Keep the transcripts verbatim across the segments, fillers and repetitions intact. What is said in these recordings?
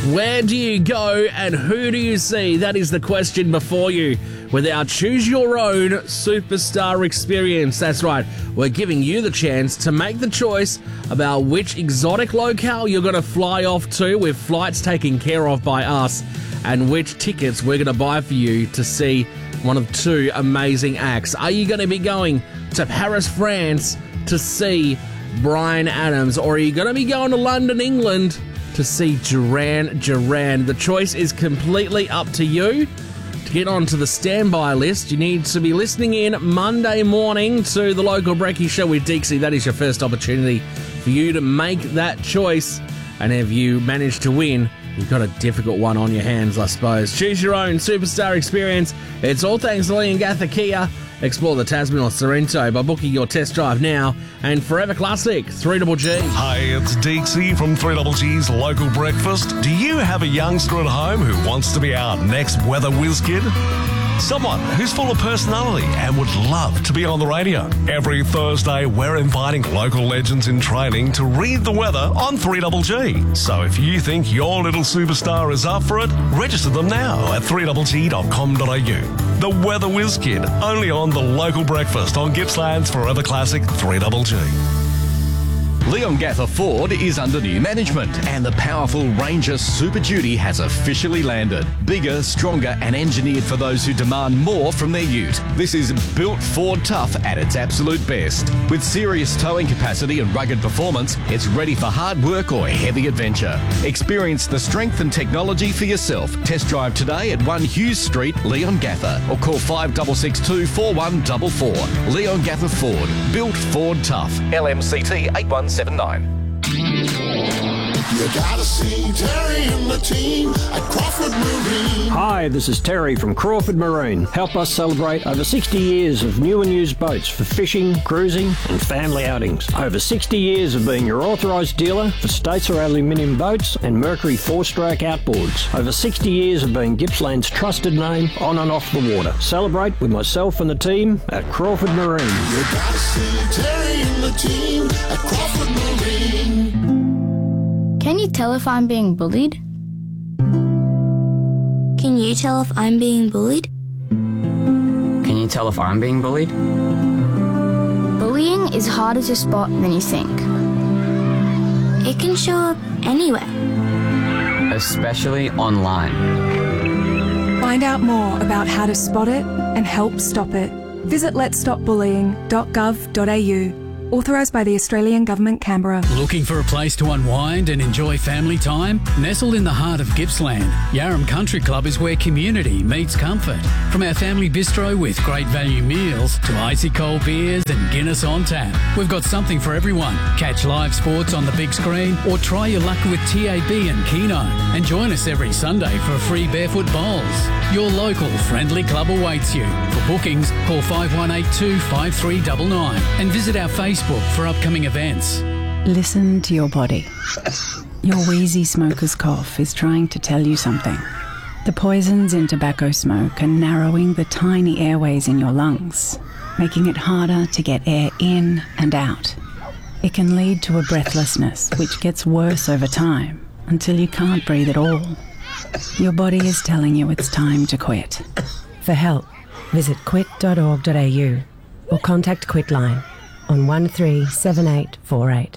Where do you go and who do you see? That is the question before you with our Choose Your Own Superstar Experience. That's right, we're giving you the chance to make the choice about which exotic locale you're going to fly off to with flights taken care of by us, and which tickets we're going to buy for you to see one of two amazing acts. Are you going to be going to Paris, France to see Bryan Adams, or are you going to be going to London, England to see Duran Duran? The choice is completely up to you. To get onto the standby list, you need to be listening in Monday morning to the local Brekkie Show with Dixie. That is your first opportunity for you to make that choice. And if you manage to win, you've got a difficult one on your hands, I suppose. Choose your own superstar experience. It's all thanks to Leon Gather Kia. Explore the Tasman or Sorrento by booking your test drive now. And Forever Classic, three G G. Hi, it's Dixie from three G G's Local Breakfast. Do you have a youngster at home who wants to be our next weather whiz kid? Someone who's full of personality and would love to be on the radio. Every Thursday, we're inviting local legends in training to read the weather on three G G. So if you think your little superstar is up for it, register them now at three g g dot com dot a u. The Weather Whiz Kid, only on the Local Breakfast on Gippsland's Forever Classic three G G. Leon Gather Ford is under new management and the powerful Ranger Super Duty has officially landed. Bigger, stronger and engineered for those who demand more from their ute. This is built Ford tough at its absolute best. With serious towing capacity and rugged performance, it's ready for hard work or heavy adventure. Experience the strength and technology for yourself. Test drive today at one Hughes Street, Leon Gather, or call five six six two, four one four four. Leon Gather Ford, built Ford tough. L M C T eight one seven nine. You gotta see Terry and the team at Crawford Marine. Hi, this is Terry from Crawford Marine. Help us celebrate over sixty years of new and used boats for fishing, cruising and family outings. Over sixty years of being your authorised dealer for Statesar aluminium boats and Mercury four-stroke outboards. Over sixty years of being Gippsland's trusted name on and off the water. Celebrate with myself and the team at Crawford Marine. You gotta see Terry and the team at Crawford Marine. Can you tell if I'm being bullied? Can you tell if I'm being bullied? Can you tell if I'm being bullied? Bullying is harder to spot than you think. It can show up anywhere. Especially online. Find out more about how to spot it and help stop it. Visit lets stop bullying dot gov dot a u. Authorised by the Australian Government, Canberra. Looking for a place to unwind and enjoy family time? Nestled in the heart of Gippsland, Yarram Country Club is where community meets comfort. From our family bistro with great value meals to icy cold beers and Guinness on tap, we've got something for everyone. Catch live sports on the big screen or try your luck with T A B and Keno. And join us every Sunday for free barefoot bowls. Your local friendly club awaits you. For bookings, call five one eight two, five three nine nine and visit our Facebook for upcoming events. Listen to your body. Your wheezy smoker's cough is trying to tell you something. The poisons in tobacco smoke are narrowing the tiny airways in your lungs, making it harder to get air in and out. It can lead to a breathlessness which gets worse over time until you can't breathe at all. Your body is telling you it's time to quit. For help, visit quit dot org dot a u or contact Quitline on one three seven eight four eight.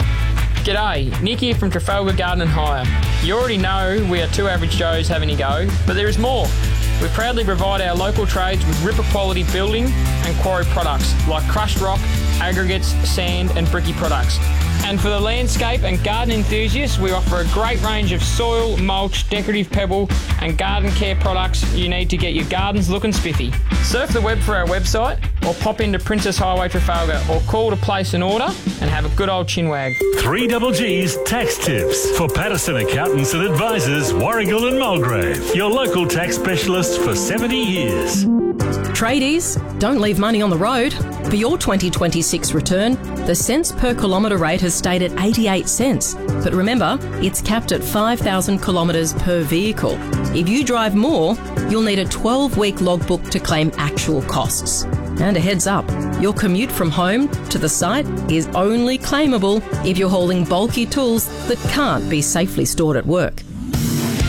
G'day, Nick here from Trafalgar Garden and Hire. You already know we are two average Joes having a go, but there is more. We proudly provide our local trades with ripper quality building and quarry products like crushed rock, aggregates, sand and bricky products. And for the landscape and garden enthusiasts, we offer a great range of soil, mulch, decorative pebble and garden care products you need to get your gardens looking spiffy. Surf the web for our website or pop into Princess Highway Trafalgar or call to place an order and have a good old chinwag. three G G's Tax Tips for Patterson Accountants and Advisors, Warragul and Mulgrave. Your local tax specialist for seventy years. Tradies, don't leave money on the road. For your twenty twenty-six return, the cents per kilometre rate has stayed at eighty-eight cents. But remember, it's capped at five thousand kilometres per vehicle. If you drive more, you'll need a twelve-week logbook to claim actual costs. And a heads up, your commute from home to the site is only claimable if you're holding bulky tools that can't be safely stored at work.